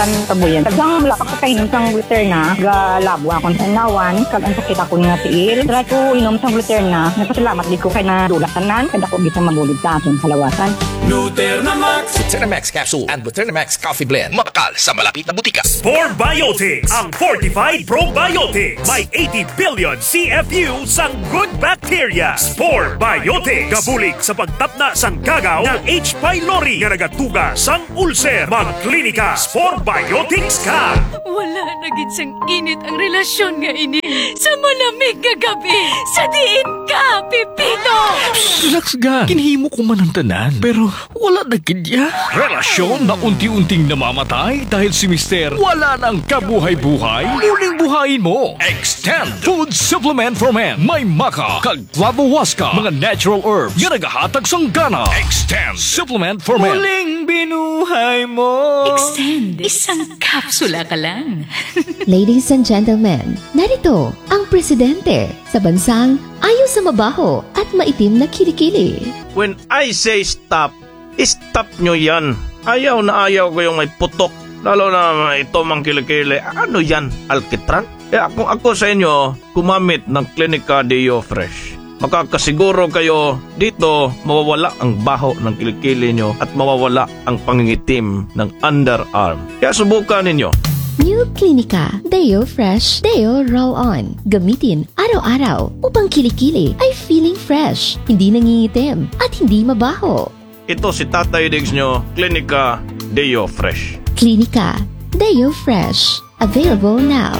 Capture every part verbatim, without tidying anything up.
Ang kabuyan. Tagang wala pa kayo ng gluten na. Galabwa akong tanawan. Kag ang sakit ako nga tiil. Try ko inom sa gluten na. Nagpasalamat di ko kay na dulatanan. Kada ko bisa mabulid sa aking kalawasan. Nuternamax, Nuternamax Capsule and Nuternamax Coffee Blend. Makakal sa malapit na butika. Spore Biotics, ang Fortified Probiotics. May eighty billion C F U sang good bacteria. Spore Biotics. Gabulig sa pagtapna sang kagaw ng H. pylori nga nagatuga sang ulcer. Magklinika Spore Biotics ka. Wala na gid sang init ang relasyon nga ini. Sa malamig nga gabi, sa diin ka, Pipito. Relax ga. Kinhimo ko man ang tanan, pero wala na kidya. Relasyon na unti-unting namamatay dahil si Mister wala nang kabuhay-buhay. Muling buhayin mo. Extend Food Supplement for Men. May maka, kag flavowaska, mga natural herbs nga nagahatag sang gana. Extend Supplement for Men. Muling binuhay mo. Extend. Isang kapsula ka lang. Ladies and gentlemen, narito ang presidente sa bansang ayaw sa mabaho at maitim na kilikili. When I say stop, stop nyo yan. Ayaw na ayaw ko yung may putok. Lalo na ito mang kilikili. Ano yan? Alkitran? Eh kung ako sa inyo, kumamit ng Clinica Deo Fresh. Makakasiguro kayo dito mawawala ang baho ng kilikili nyo at mawawala ang pangingitim ng underarm. Kaya subukan ninyo. New Clinica Deo Fresh Deo Roll-On. Gamitin araw-araw upang kilikili ay feeling fresh, hindi nangingitim at hindi mabaho. Ito si Tatay Diggs nyo, Clinica Deo Fresh. Clinica Deo Fresh. Available now.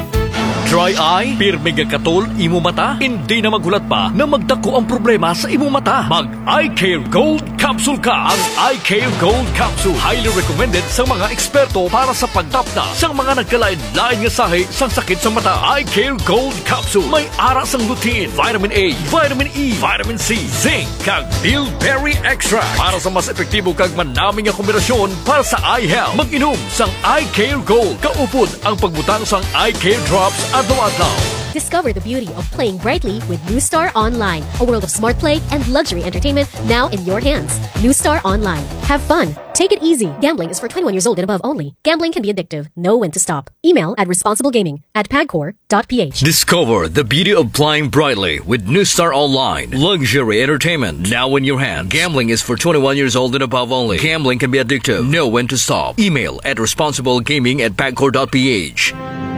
Dry eye, pirmi katol, imo mata, hindi na magulat pa na magdako ang problema sa imo mata. Mag Eye Care Gold Capsule ka. Ang Eye Care Gold Capsule highly recommended sa mga eksperto para sa pagtapna sa mga nagkalain-lain nga sahi sa sakit sa mata. Eye Care Gold Capsule may ara sang lutein, vitamin A, vitamin E, vitamin C, zinc, kag bilberry extract para sa mas epektibo kag manaming nga kombinasyon para sa eye health. Mag-inom sang Eye Care Gold. Kaupod ang pagbutang sang Eye Care Drops adlaw-adlaw. Discover the beauty of playing brightly with New Star Online, a world of smart play and luxury entertainment now in your hands. New Star Online. Have fun. Take it easy. Gambling is for twenty-one years old and above only. Gambling can be addictive. Know when to stop. Email at responsiblegaming at pagcor dot p h. Discover the beauty of playing brightly with New Star Online. Luxury entertainment now in your hands. Gambling is for twenty-one years old and above only. Gambling can be addictive. Know when to stop. Email at responsiblegaming at pagcor dot p h.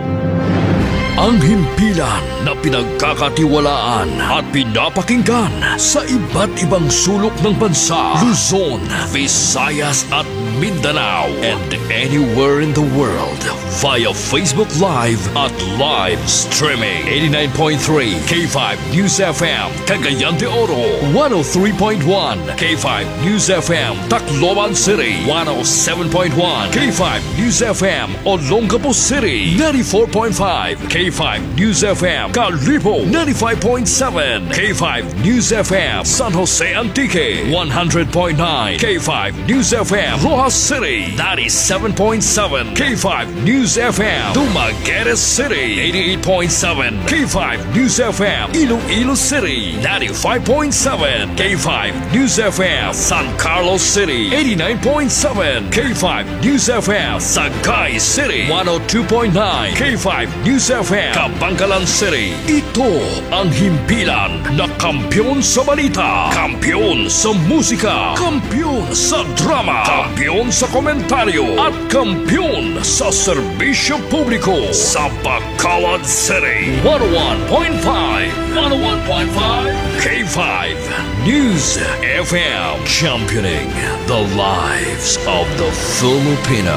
Ang himpilan na pinagkakatiwalaan at pinapakinggan sa iba't ibang sulok ng bansa, Luzon, Visayas at Mindanao, and anywhere in the world via Facebook Live at live streaming. eighty-nine point three K five News F M, Cagayan de Oro, one oh three point one K five News F M, Tacloban City, one oh seven point one K five News F M, Olongapo City, ninety-four point five K five News F M, Calibo, ninety-five point seven K five News F M, San Jose Antique, one hundred point nine K five News F M, Rojas City, ninety-seven point seven K five News F M, Dumaguete City, eighty-eight point seven K five News F M, Iloilo City, ninety-five point seven K five News F M, San Carlos City, eighty-nine point seven K five News F M, Sagay City, one oh two point nine K five News F M, Bangkalan City. Ito ang himpilan na kampyon sa balita, kampyon sa musika, kampyon sa drama, kampyon sa komentaryo, at kampyon sa serbisyo publiko sa Bacolod City. one oh one point five one oh one point five K five News F M, championing the lives of the Filipino.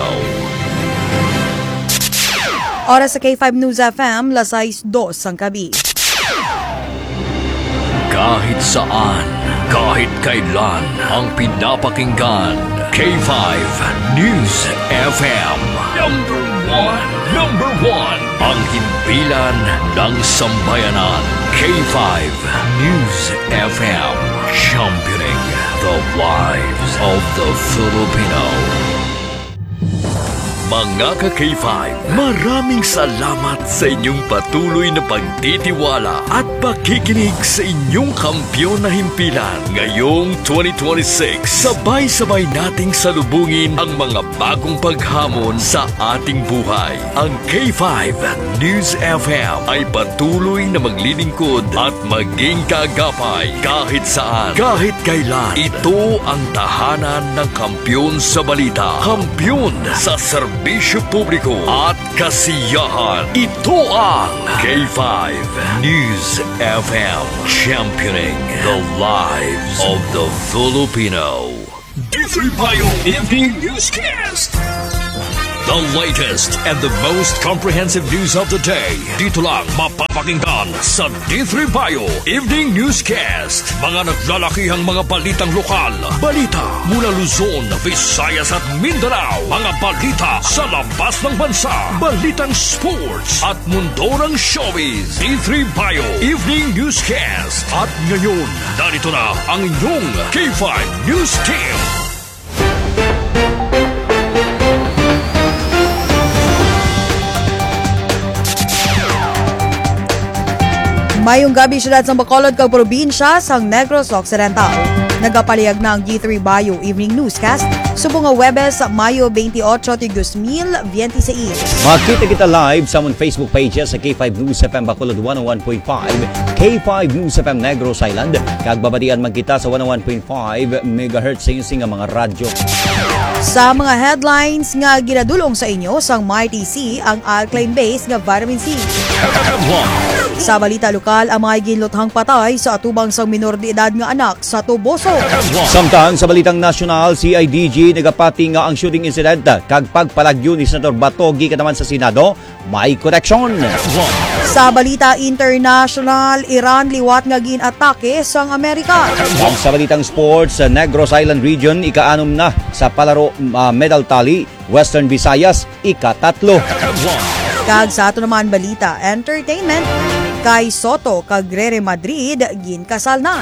Oras sa K five News F M, alas dos ang gabi. Kahit saan, kahit kailan, ang pinapakinggan, K five News F M. Number one, number one, ang himpilan ng sambayanan, K five News F M, championing the lives of the Filipino. Mga ka-K five, maraming salamat sa inyong patuloy na pagtitiwala at pakikinig sa inyong kampyon na himpilan. Ngayong twenty twenty-six, sabay-sabay nating salubungin ang mga bagong paghamon sa ating buhay. Ang K five News F M ay patuloy na maglilingkod at maging kaagapay kahit saan, kahit kailan. Ito ang tahanan ng kampyon sa balita, kampyon sa serbisyo publiko at kasiyahan. Ito ang K five News F M, championing the lives of the Filipino. D three Bio Evening Newscast. The latest and the most comprehensive news of the day. Dito lang mapapakinggan sa D three Bio Evening Newscast. Mga naglalakihang mga balitang lokal. Balita mula Luzon, Visayas at Mindanao. Mga balita sa labas ng bansa. Balitang sports at mundo ng showbiz. D three Bio Evening Newscast. At ngayon, narito na ang inyong K five News Team. Mayong gabi siyudad sa Bacolod kag probinsya sang Negros Occidental. Nagapalihag na ang D three Bio Evening Newscast subong nga Webes Mayo twenty-eight de dos mil veintiséis. Makita kita live sa among Facebook pages sa K five News F M Bacolod one oh one point five, K five News F M Negros Island, kag babadian man kita sa one oh one point five megahertz sa inyong mga radyo. Sa mga headlines nga ginadulong sa inyo sang Mighty C ang alkaline base nga vitamin C. Sa balita lokal, ang mga ginluthang patay sa atubang sang minor de edad nga anak sa Tuboso. Samtang sa balitang nasyonal, C I D G nagapati nga ang shooting incident kag pagpalagyo ni Senator Batogi kanaman sa Senado, may koreksyon. Sa balita international, Iran liwat nga ginatake sang Amerika. Ang sa balitang sports, sa Negros Island region, ikaanom na sa palaro uh, medal tally, Western Visayas, ikatatlo. Kag sa ato naman balita entertainment, kay Soto kag Real Madrid ginkasal na.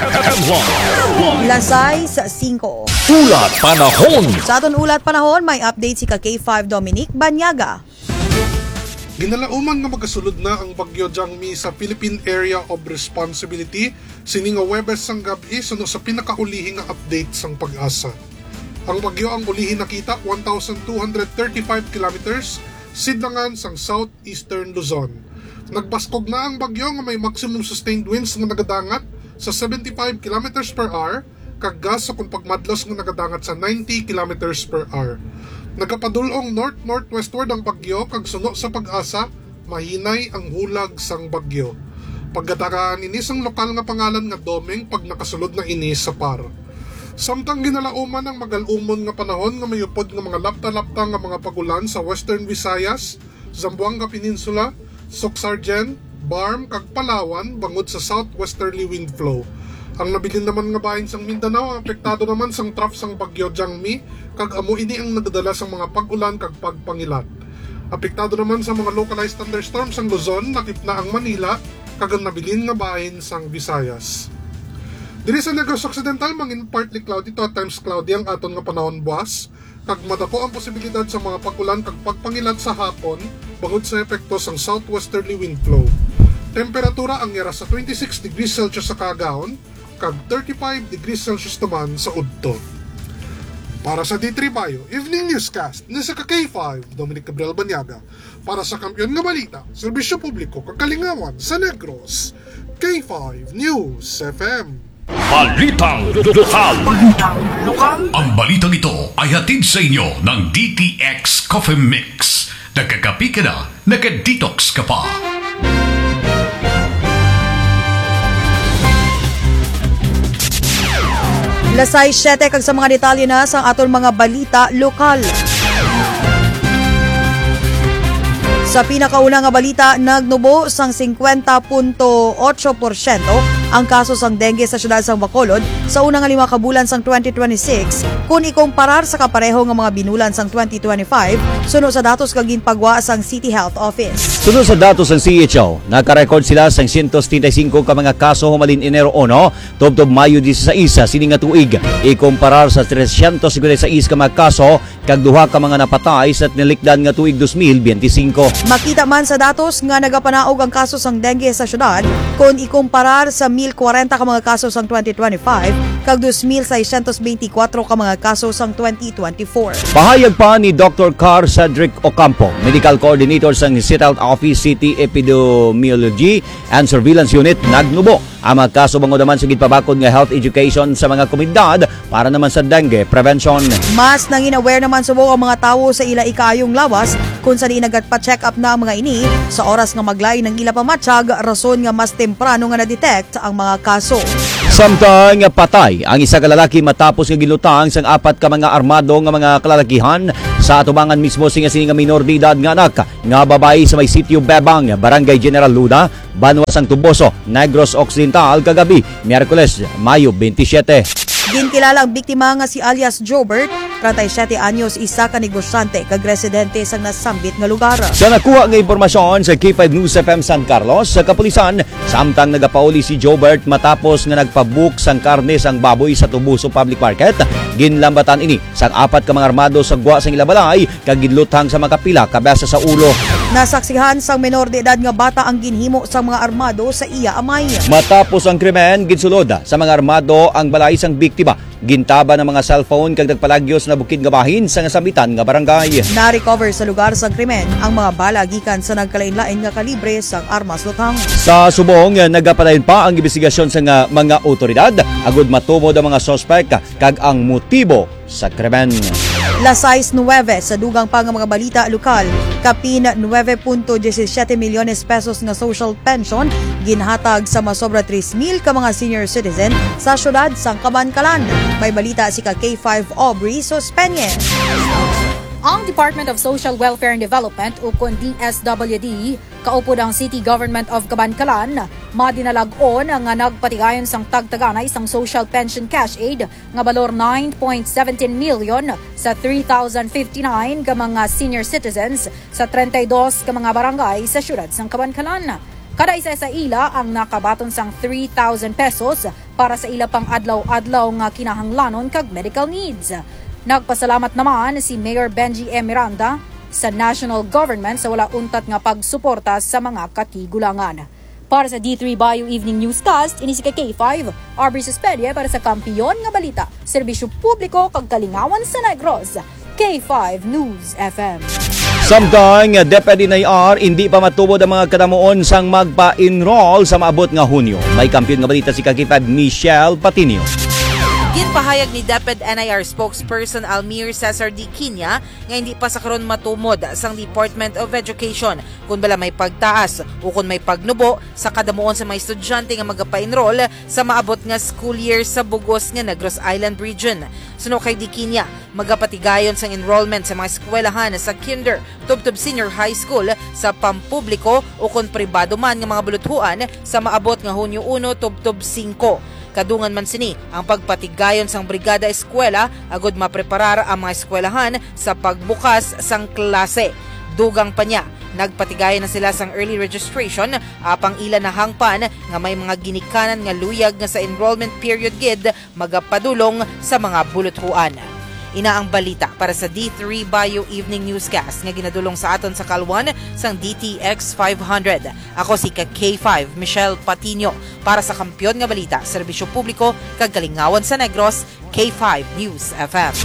Lasay sa five. Ulat Panahon. Sa aton ulat panahon, may update si ka K five Dominic Banyaga. Ginalauman nga magasulod na ang Bagyo Jangmi sa Philippine Area of Responsibility sini nga Webes sang gabi suno sa pinakaulihing nga update sang pag-asa. Ang bagyo ang ulihin nakita one thousand two hundred thirty-five kilometers sidlangan sang southeastern Luzon. Nagbaskog na ang bagyo nga may maximum sustained winds nga nagadangat sa seventy-five kilometers per hour kag gas sa kung pagmadlos nga nagadangat sa ninety kilometers per hour. Nagapadulong north-northwestward ang bagyo kag suno sa pag-asa mahinay ang hulag sang bagyo. Pagkatakaan ini sang lokal nga pangalan nga Domeng pag nakasulod na ini sa par. Samtang ginalauman ang magalumon nga panahon nga mayupod nga mga lapta-lapta nga mga pagulan sa Western Visayas, Zamboanga Peninsula, Soxargen, Barm kag Palawan bangod sa southwesterly wind flow. Ang nabilin naman nga bahin sang Mindanao ang apektado naman sang trough sang Bagyo Jangmi kag amo ini ang nagdala sang mga pagulan kag pagpangilat. Apektado naman sa mga localized thunderstorms sang Luzon, nakip na ang Manila kag ang nabilin nga bahin sang Visayas. Diri sa Negros Occidental, mangin partly cloudy to at times cloudy ang aton nga panahon buwas, kag madako ang posibilidad sa mga pagulan kag pagpangilat sa hapon bangod sa epekto sang southwesterly wind flow. Temperatura ang yara sa twenty-six degrees Celsius sa Cagaon, kag thirty-five degrees Celsius naman sa Udto. Para sa D three Bio Evening Newscast, ni sa ka K five, Dominic Gabriel Banyaga. Para sa Kampyon nga Balita, Serbisyo Publiko kag Kalingawan sa Negros, K five News F M. Balitang lokal. Balitang lokal. Ang balitang ito ay hatid sa inyo ng D T X Coffee Mix. Nagkakapi ka na, nagka-detox ka pa. Lasay siyete kag sa mga detalye na sa aton mga balita lokal. Sa pinakauna nga balita, nagnubo sang fifty point eight porsyento ang kaso sang dengue sa syudad sang Bacolod sa unang nga lima ka bulan sang twenty twenty-six kung ikumparar sa kapareho nga mga binulan sang twenty twenty-five suno sa datos kag ginpagwa sang City Health Office. Sunod sa datos ng C H O, nakarecord sila sang one hundred thirty-five ka mga kaso humalin Enero one, tubtob Mayo sixteen sini nga tuig. Ikumparar sa three hundred fifty-six ka mga kaso kag duha ka mga napatay sa nilikdan nga tuig twenty twenty-five. Makita man sa datos nga nagapanaog ang kaso sang dengue sa syudad kung ikumparar sa one thousand forty ka mga kaso sang twenty twenty-five kag two thousand six hundred twenty-four ka mga kaso sang twenty twenty-four. Pahayag pa ni Doctor Carl Cedric Ocampo, Medical Coordinator sang City Health Office City Epidemiology and Surveillance Unit, nagnubo ang mga kaso bangod naman sa gitpabakod nga health education sa mga komunidad para naman sa dengue prevention. Mas nangin aware naman subo ang mga tawo sa ila ikaayong lawas kung saan inagat-pa-check up na ang mga ini sa oras nga maglay ng ila pamatsyag rason nga mas temprano nga na-detect ang mga kaso. Samtang patay ang isa ka lalaki matapos nga gilutang sang apat ka mga armado nga mga kalalakihan sa atubangan mismo sing sini nga minor de edad nga anak nga babae sa may sitio Bebang, Barangay General Luna, Banwa sang Tuboso, Negros Occidental kagabi, Miyerkules, Mayo twenty-seven. Ginkilala ang biktima nga si alias Jobert, thirty-seven anyos, isa ka negosyante kag residente sang nasambit nga lugar. Sa nakuha nga impormasyon sa K five News F M San Carlos, sa kapulisan, samtang nagapauli si Jobert matapos nga nagpabook sang karne sang baboy sa Tubuso Public Market, ginlambatan ini sang apat ka mga armado sa gwa sang ilabalay kag gidlutang sa mga kapila kabasa sa ulo. Nasaksihan sang menor de edad nga bata ang ginhimo sang mga armado sa iya amay. Matapos ang krimen, ginsulod sa mga armado ang balay sang biktima. Gintaba ng mga cellphone kag nagpalagyos na bukid nga bahin sa nasambitan nga barangay. Na-recover sa lugar sang krimen ang mga bala gikan sa nagkalain-lain nga kalibre sang armas lutang. Sa subong, nagapadayon pa ang investigasyon sa nga mga otoridad agud matumod ang mga sospek kag ang motibo sa krimen. Las nine sa dugang pa nga mga balita lokal, kapin nine punto seventeen milyones pesos nga social pension ginhatag sa masobra three mil ka mga senior citizen sa syudad sang Kabankalan. May balita si ka K five Aubrey Sospeña. Ang Department of Social Welfare and Development o kung D S W D, kaupod ang City Government of Kabankalan, madinalag-on nga nagpatigayon sang tagtagana isang social pension cash aid nga balor nine point one seven million sa three thousand fifty-nine ka mga senior citizens sa thirty-two ka mga barangay sa syudad sang Kabankalan. Kada isa sa ila ang nakabaton sang three thousand pesos para sa ila pang adlaw-adlaw nga kinahanglanon kag medical needs. Nagpasalamat naman si Mayor Benji E. Miranda sa national government sa wala untat nga pagsuporta sa mga katigulangan. Para sa D three Bayou Evening Newscast, ini si K five, Aubrey Sospeña para sa Kampiyon nga Balita, Serbisyo Publiko kag Kalingawan sa Negros, K five News F M. Samtang Deputy N I R hindi pa matubod ang mga kadamuon sang magpa-enroll sa maabot nga Hunyo. May Kampiyon nga Balita si K five Michelle Patinio. Ginpahayag ni DepEd N I R spokesperson Almir Cesar D. Quiña nga hindi pa sa karon matumod sang Department of Education kung bala may pagtaas o kung may pagnubo sa kadamuon sa mga estudyante nga magapa-enroll sa maabot nga school year sa bugos nga Negros Island Region. Suno kay D. Quiña, magapatigayon sang enrollment sa mga eskwelahan sa kinder, tubtob senior high school sa pampubliko o kung pribado man nga mga buluthuan sa maabot nga Hunyo one tubtob five. Kadungan man sini ang pagpatigayon sang brigada eskwela agud mapreparar ang mga eskwelahan sa pagbukas sang klase. Dugang pa niya, nagpatigayon na sila sang early registration apang ila na hangpan nga may mga ginikanan nga luyag nga sa enrollment period gid magapadulong sa mga buluthuan. Ina ang balita para sa D three Bayou Evening Newscast nga ginadulong sa aton sa Kalwan sang D T X five hundred. Ako si K five Michelle Patinio para sa Kampiyon nga Balita, Serbisyo Publiko kag Kalingawan sa Negros, K five News F M.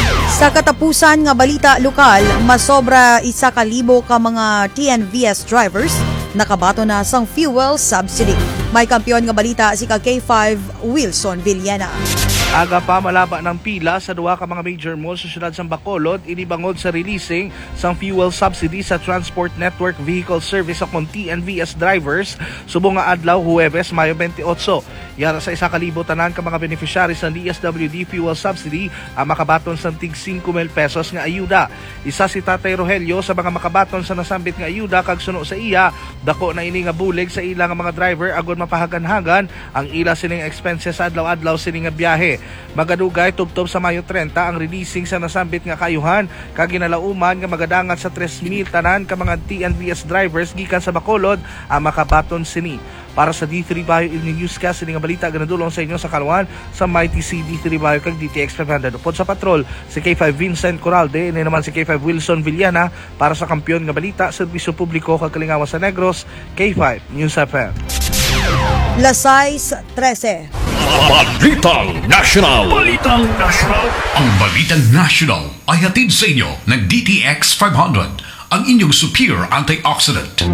Sa katapusan nga balita lokal, masobra isa ka libo ka mga T N V S drivers nakabato na sang fuel subsidy. May Kampiyon nga Balita si ka K five Wilson Villena. Aga pa malaba ng pila sa duwa ka mga major malls sa siyudad sa Bacolod, inibangod sa releasing sang fuel subsidy sa Transport Network Vehicle Service sa T N V S drivers subong nga adlaw Huwebes, Mayo twenty-eight. Yara sa isa kalibo tanan ka mga beneficiaries ng D S W D fuel subsidy ang makabaton sa tig five mil pesos nga ayuda. Isa si Tatay Rogelio sa mga makabaton sa nasambit nga ayuda kag suno sa iya, dako na ini nga bulig sa ilang mga driver agon mapahagan-hagan ang ila sining expenses sa adlaw-adlaw sining nga biyahe. Magadugay tubtob sa Mayo thirty ang releasing sa nasambit nga kayuhan kag ginalauman nga magadangat sa three mil tanan ka mga T N V S drivers gikan sa Bacolod ang makabaton sini. Para sa D three Bayo Evening Newscast, sining nga balita ganadulong sa inyo sa Kalwan sa Mighty C D three Bayo kag D T X five hundred. Upod sa patrol si K five Vincent Coralde, ini naman si K five Wilson Villana para sa kampiyon nga balita serbisyo publiko kag kalingawan sa Negros, K five News F M. Las seis trece. Balitang National. Balitang National. Ang Balitang National ay hatid sa inyo ng D T X five hundred, ang inyong superior antioxidant.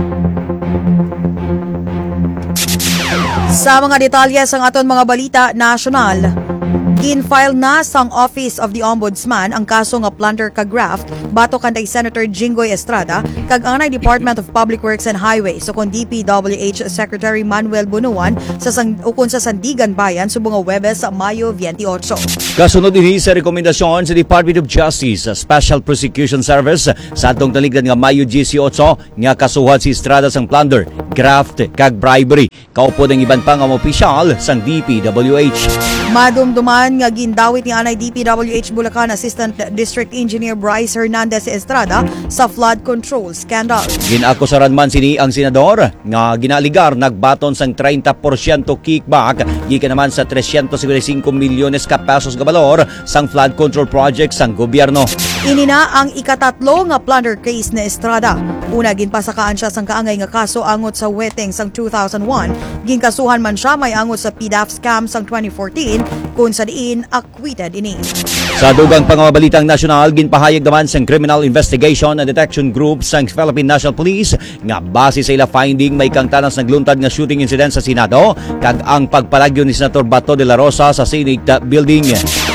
Sa mga detalye sa aton mga balita national, gin-file na sang Office of the Ombudsman ang kaso nga plunder kag graft batok kantay Senator Jinggoy Estrada kag anay Department of Public Works and Highways so kon D P W H Secretary Manuel Bunuan sa sang ukon sa Sandigan Bayan subong nga Huwebes sa Mayo twenty-eight. Kasunod din sa rekomendasyon sa Department of Justice sa Special Prosecution Service sa atong taligdan nga Mayo eighteen nga kasuhan si Estrada sang plunder, graft kag bribery. Kaupo ng iban pang mga opisyal sang D P W H. Madumduman nga gindawit ni anay D P W H Bulacan Assistant District Engineer Bryce Hernandez Estrada sa flood control scandal. Ginakusaran man sini ang senador nga ginaligar nagbaton sang thirty percent kickback gikan naman sa three hundred fifty-five milyones ka pesos nga balor sang flood control project sang gobyerno. Ini na ang ikatatlo nga plunder case ni Estrada. Una ginpasakaan siya sang kaangay nga kaso angot sa weteng sang two thousand one, ginkasuhan man siya may angot sa P D A F scam sang twenty fourteen kung sa diin acquitted ini. Sa dugang pangabalitang nasyonal, ginpahayag naman sang Criminal Investigation and Detection Group sang Philippine National Police nga base sa ila finding may kang tanas nagluntad nga shooting incident sa Senado kag ang pagpalagyo ni Senator Bato de la Rosa sa Senate building.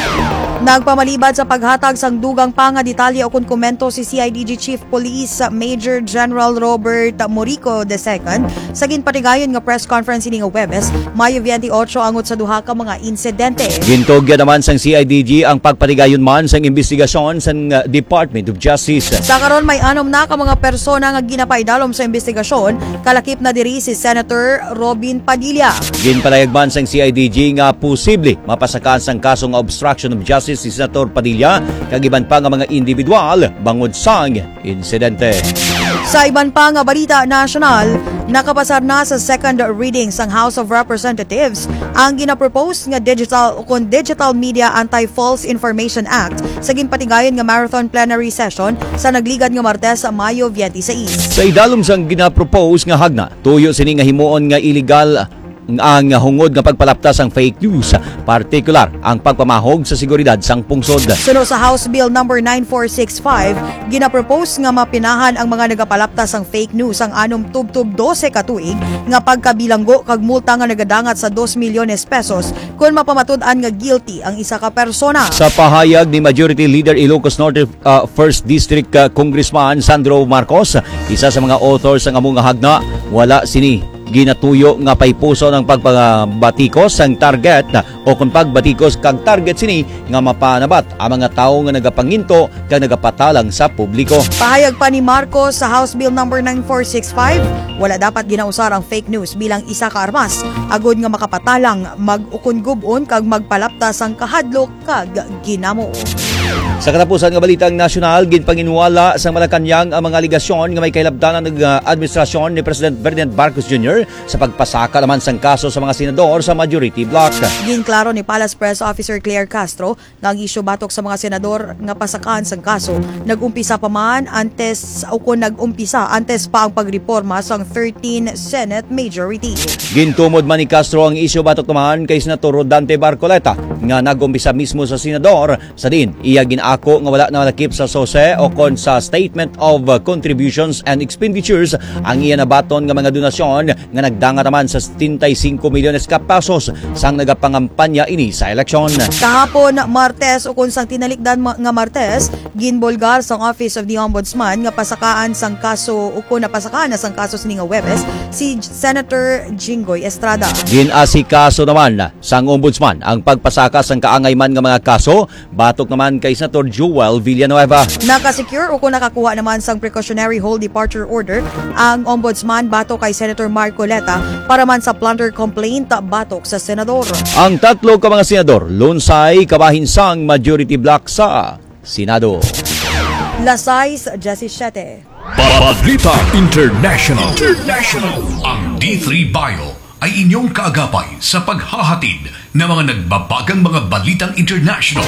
Nagpamalibad sa paghatag sang dugang pa nga detalye o kun komento si C I D G Chief Police Major General Robert Morico the second sa ginpatigayon nga press conference ini nga Huwebes, Mayo twenty-eight angot sa duha ka mga insidente. Gintugya naman sang C I D G ang pagpatigayon man sang investigasyon sang Department of Justice. Sa karon may anom na ka mga persona nga ginapaidalom sa investigasyon, kalakip na diri si Senator Robin Padilla. Ginpalayag man sang C I D G nga posible mapasakaan sang kaso nga obstruction of justice si Senator Padilla kag iban pa nga mga individual bangod sang insidente. Sa iban pa nga balita national, nakapasar na sa second reading sang House of Representatives ang ginapropose nga digital kon Digital Media Anti-False Information Act sa ginpatigayon nga marathon plenary session sa nagligad nga Martes sa Mayo twenty-six. Sa idalom sang ginapropose nga hagna, tuyo sini nga himuon nga illegal ang hungod nga pagpalaptas ang fake news, partikular ang pagpamahog sa seguridad sang pungsod. Sunod sa House Bill number nine four six five, ginapropose nga mapinahan ang mga nagapalaptas ang fake news ang anom tubtub twelve ka tuig nga pagkabilanggo kag multa nga nagadangat sa two milyones pesos kung mapamatud-an nga guilty ang isa ka persona. Sa pahayag ni Majority Leader Ilocos Norte uh, first District uh, Congressman Sandro Marcos, isa sa mga authors ng among hagna, wala sini ginatuyo nga paypuso ng pagbatikos ang target o kung pagbatikos kag target sini nga mapanabat ang mga tao nga nagapanginto kag nagapatalang sa publiko. Pahayag pa ni Marcos sa House Bill number nine four six five, wala dapat ginausar ang fake news bilang isa ka armas agod nga makapatalang mag-ukon-gubon kag magpalaptas ang kahadlok kag ginamo. Sa katapusan nga balitang nasyonal, ginpanginwala sa Malacanang ang mga aligasyon nga may kailabdanan ng uh, administrasyon ni President Ferdinand Marcos Junior sa pagpasaka naman sang kaso sa mga senador sa majority bloc. Ginklaro ni Palace Press Officer Claire Castro nga ang isyu batok sa mga senador nga pasakaan sang kaso nagumpisa pa man antes o kung nagumpisa antes pa ang pagreporma sang thirteen Senate majority. Gintumod man ni Castro ang isyu batok naman kay Senator Rodante Barcoleta nga nagumpisa mismo sa senador sa din iya gina Nagpangako nga wala na nakip sa sose o kon sa Statement of Contributions and Expenditures ang iya nabaton nga mga donasyon nga nagdanga naman sa thirty-five milyones ka pesos sang nagapangampanya ini sa eleksyon. Kahapon Martes o kun sang tinalikdan nga Martes, ginbolgar sang Office of the Ombudsman nga pasakaan sang kaso o kun napasakaan na sang kaso sini nga Huwebes si Senator Jinggoy Estrada. Ginasikaso naman sang Ombudsman ang pagpasaka sang kaangay man nga mga kaso batok naman kay Senator Joel Villanueva. Nakasecure o kung nakakuha naman sang precautionary hold departure order ang Ombudsman batok kay Senator Marcoleta para man sa plunder complaint batok sa Senador. Ang tatlo ka mga senador lunsay kabahin sang majority block sa Senado. Lasais, Jessie Shete. Balita International. International. Ang D three Bio ay inyong kaagapay sa paghahatid ng mga nagbabagang mga balitang international.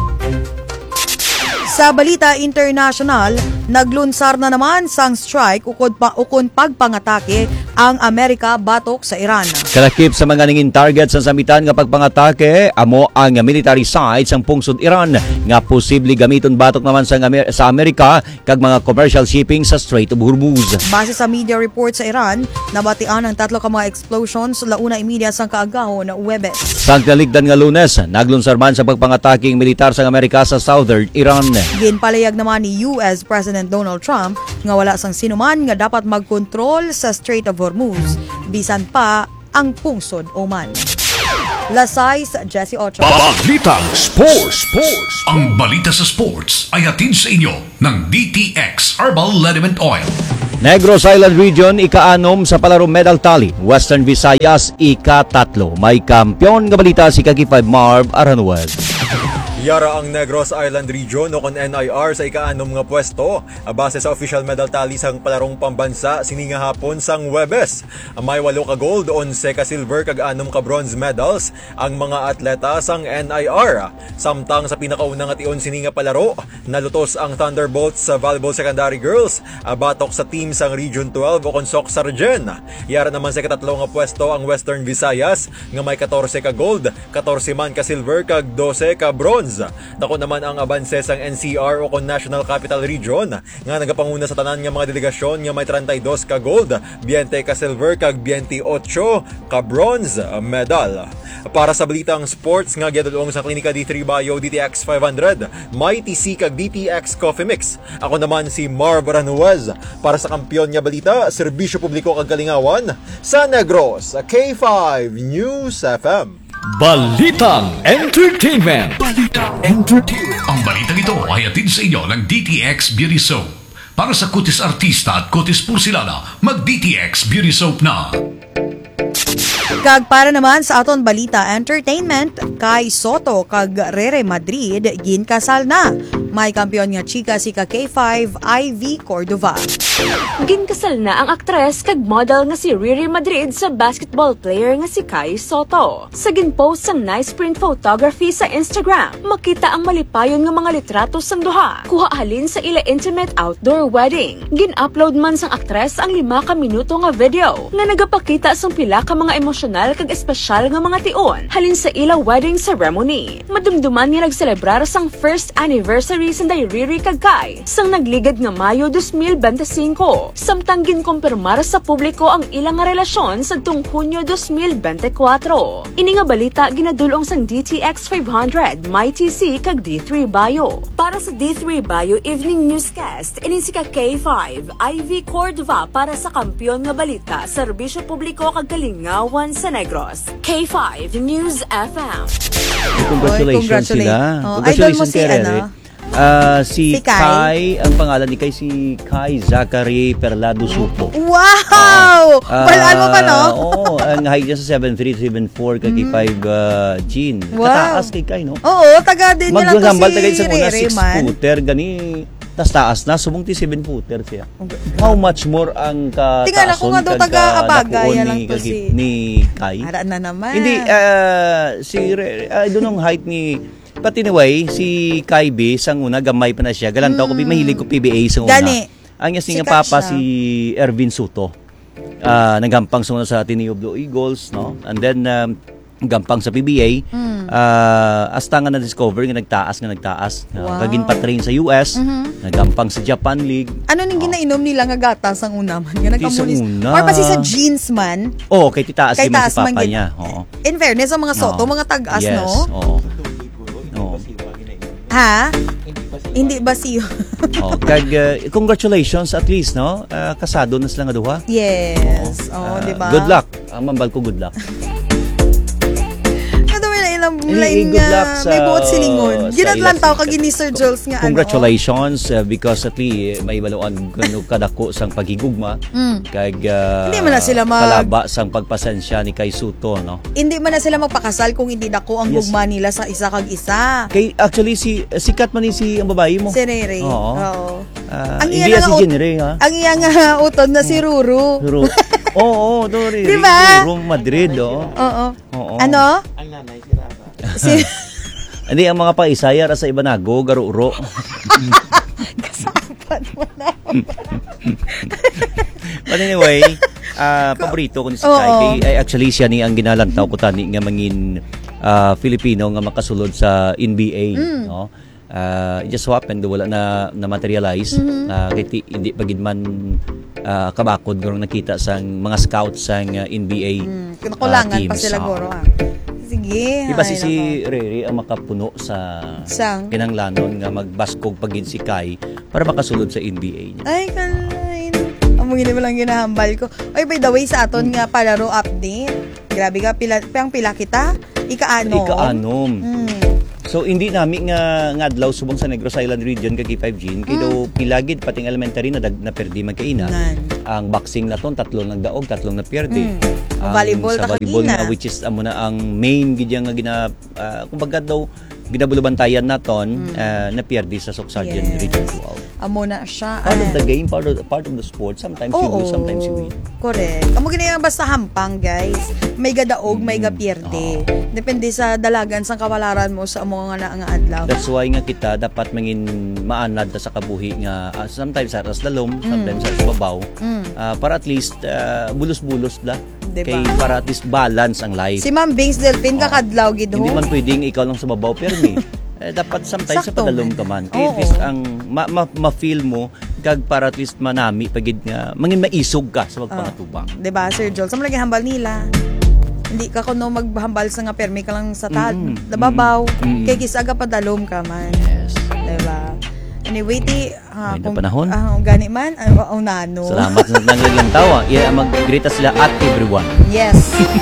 Sa Balita International, naglunsar na naman sang strike ukod pa ukon pagpangatake ang Amerika batok sa Iran. Kalakip sa mga ningin targets sa samitan nga pagpangatake, amo ang military sites ang pungsod Iran nga posible gamiton batok naman sa, Amer- sa Amerika kag mga commercial shipping sa Strait of Hormuz. Base sa media report sa Iran, nabatian ang tatlo ka mga explosions launa imedya sang kaagahon na Huwebes. Sang kaligdan nga Lunes, naglunsar man sa pagpangataking militar sa Amerika sa southern Iran. Ginpalayag naman ni U S President Donald Trump nga wala sang sinuman nga dapat magkontrol sa Strait of Hormuz, bisan pa ang pungsod Oman. Lasais, Jessie Ocho. Balitang Sports. Sports. Ang balita sa sports ay hatid sa inyo ng D T X Herbal Liniment Oil. Negros Island Region, ika-anom sa palaro medal tally. Western Visayas, ika-tatlo. May kampyon nga balita si Kaki five Marv Aranuez. Yara ang Negros Island Region o kon N I R sa ika-anom nga pwesto base sa official medal tally sang palarong pambansa sininga hapon sang Huwebes. May walo ka gold, onse ka silver kag anom ka bronze medals ang mga atleta sang N I R. Samtang sa pinakaunang ation sininga palaro, nalutos ang Thunderbolts sa volleyball secondary girls batok sa team sang Region twelve o kon Sok Sargen. Yara naman sa ikatatlo nga pwesto ang Western Visayas nga may fourteen ka gold, fourteen man ka silver kag twelve ka bronze. Dako naman ang abanse sang N C R o kon National Capital Region nga nagapanguna sa tanan nga mga delegasyon nga may thirty-two ka gold, twenty ka silver kag twenty-eight ka bronze medal. Para sa balitang sports nga giadulong sa Klinika D three Bio D T X five hundred, may T C kag D T X Coffee Mix. Ako naman si Marv Aranuez para sa kampyon nga balita, serbisyo publiko kag kalingawan sa Negros, K five News F M. Balitang Entertainment. Balitang Entertainment. Ang balitang ito ay hatid sa inyo ng D T X Beauty Soap. Para sa kutis artista at kutis porcelana, mag-D T X Beauty Soap na. Kag para naman sa aton balita entertainment, kay Soto kag Rere Madrid ginkasal na. May kampiyon nga chika si ka K five Ivy Cordova. Ginkasal na ang aktres kag model nga si Riri Madrid sa basketball player nga si Kai Soto. Sa ginpost sang nice print photography sa Instagram, makita ang malipayon nga mga litrato sang duha. Kuha halin sa ila intimate outdoor wedding. Gin-upload man sang aktres ang lima ka minuto nga video nga nagapakita sang pila ka mga emosyonal kag espesyal nga mga tion halin sa ila wedding ceremony. Madumduman nga nagselebrar sang first anniversary sa Riri kag Kai sang nagligad nga Mayo twenty twenty-five. Samtang ginkumpirmar sa publiko ang ilang nga relasyon sa tung Hunyo twenty twenty-four. Ini nga balita ginadulong sang D T X five hundred, may T C kag D three Bio. Para sa D three Bio Evening Newscast, ini si ka K five Ivy Cordova para sa kampyon nga balita, serbisyo publiko kag kalingawan sa Negros. K five News F M. Congratulations, Congratulate. sila. Oh, Congratulations idol mo si kay Rere. ano? Ah, si, Si Kai. Kai. ang pangalan ni Kai si Kai Zachary Perlado Supo. Wow! Ah, Balaan mo pa, no? Oo, ang height niya sa seven three, seven four, kay five uh, Jean. Wow. Kataas kay Kai, no? Oo, taga din niya lang to Magsasambal si tagay sa una, Rere six man. footer, gani, tas taas na, sumungti seven footer siya. How much more ang kataason? Tingnan ako nga daw kag taga-Abaga, kadakuon yan ni, lang to kag- si- ni Kai? Ara na naman. Hindi, uh, si Rere, I don't know height ni, but anyway, si Kai B, sang una, gamay pa na siya. Galantaw ko, mahilig ko P B A sa una. Gani. Ang yes nga Sikat papa siya. si Ervin Soto. Uh, nagampang sa una sa Ateneo of the Eagles, no? And then, um, gampang sa P B A. Mm. Uh, hasta nga na-discover nga nagtaas nga nagtaas. Wow. Kagin pa-train sa U S, Mhm. nagampang sa Japan League. Ano ning ginainom nila nga gatas ang una man? Nga Di sa nagkamunis. una. Or pasi sa jeans man. Oo, kay titaas Kay din man taas si man papa gid. niya. Oo. In fairness, ang mga soto, Oo. mga tag-as, yes, no? Oo. Oo. Ha? Hindi ba siyo? Oh, kag uh, congratulations at least, no? Uh, kasado na sila nga duha. Yes. Oh, Uh, di ba? Good luck. Ang mambal ko good luck. Kadumi na ilang Eh, lain good luck nga. sa- May buot silingon. sa Ginadlantaw ilas- kag ni Sir Jules nga ano. Congratulations uh, because at least may baluan kano kadako sang paghigugma. Mm. Kag uh, Hindi man na sila mag- kalaba sang pagpasensya ni Kay Suto, no? Hindi man na sila magpakasal kung hindi dako ang Yes. gugma nila sa isa kag isa. Kay actually si sikat man ni si ang babae mo. Si Rere. Oo. Oo. Ah, Ang hindi iya yan si nga ut- Jenre, ha? Ang iya nga utod na si Ruru. Ruru. Oo, oh, oh, Di ba? Ruru Madrid, oo. Oo. Oo. Ano? Ang nanay si Raba. Si Hindi, ang mga paisaya ra sa Ibanago, garo-uro. Kasapan mo na. But anyway, uh, paborito ko ni si Oo. Kai. Kay, ay, actually, siya ni ang ginalantaw ko tani nga mangin uh, Filipino nga makasulod sa N B A. Mm. No? Uh, it just happened, wala na, na materialize. Mhm. Uh, kay ti- hindi pagid man uh, kabakod gurong nakita sang mga scouts sang uh, N B A Hmm, Kunakulangan uh, pa teams. sila Oo. guro ah. Sige. Iba ay, si si nako. Rere ang makapuno sa Sang? kinanglanon nga magbaskog pagid si Kai para makasulod sa N B A niya. Ay, kalain. Amo gini mo lang ginahambal ko. Ay, by the way, sa aton nga palaro update. Grabe ka, pila, pang pila kita? Ika-ano? Ika-anom. Hmm. So hindi nami nga nga adlaw subong sa Negros Island region kay K five Gene kay do pilagid pating elementary na dag, na perdi man kaina. Ang boxing naton tatlo nagdaog, tatlong na perdi. Mm. Ang Volleyball sa ta volleyball kakina. nga which is amo na ang main gid nga gina uh, kumbaga daw ginabulubantayan naton uh, na perdi sa Soksargen Yes. Region twelve. Amo na siya. Part of ah. the game, part of, part of the sport. Sometimes you Oo. lose, sometimes you win. Correct. Amo gini nga basta hampang, guys. May gadaog, may gapierde. Depende sa dalagan sa kawalaran mo sa amo nga na nga adlaw. That's why nga kita dapat mangin maanad ta sa kabuhi nga uh, sometimes sa aras dalom, sometimes sa babaw. Mm. Uh, para at least uh, bulos-bulos la. Diba? Kay para at least balance ang life. Si Ma'am Bings Delphin kakadlaw gid ho. Hindi man pwedeng ikaw lang sa babaw pero ni eh, dapat sometimes sa Sakto padalom man. ka man. Kaya Oo. at least ang ma, ma, ma-feel mo kag para at least manami pagid nga mangin maisog ka sa pagpangatubang. Diba, Sir Joel? Sa mga hambal nila. Hindi ka kuno maghambal sa nga permi ka lang sa tal. Mm, Nababaw. mm, mm. Kay kisaga padalom ka man. Yes. Diba? Anyway, ti, ah, May na panahon. Ah, kung gani man, ah, unano. Salamat sa nangyalang tawa. Yeah, mag-greet sila at everyone. Yes.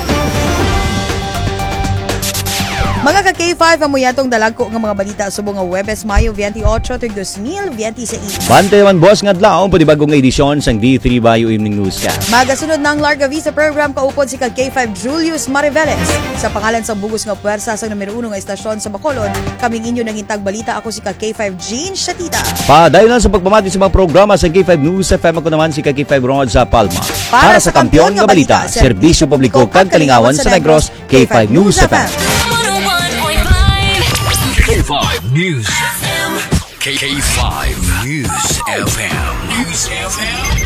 Mga ka-K five, amuyatong dalagko nga mga balita subong nga Webes Mayo twenty-eight tig dos mil twenty-seis. Bante man boss nga adlaw pwede bagong edisyon sang D three Bayo Evening Newscast. Magasunod ng Larga Vista program kaupod si ka-K five Julius Mariveles. Sa pangalan sa bugos nga puwersa sa numero uno nga estasyon sa Bacolod, kaming inyo nangintag balita ako si ka-K five Jean Shatita. Padayon lang sa pagpamati sa mga programa sa K five News F M ako naman si K five Rod sa Palma. Para, sa kampiyon nga balita, serbisyo publiko kag kalingawan sa Negros, K five News F M. K five News F M. K five News F M. News F M.